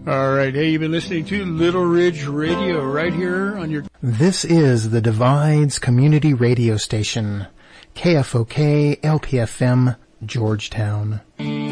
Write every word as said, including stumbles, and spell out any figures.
All right. Hey, you've been listening to Little Ridge Radio right here on your... This is the Divides Community Radio Station, K F O K L P F M, Georgetown.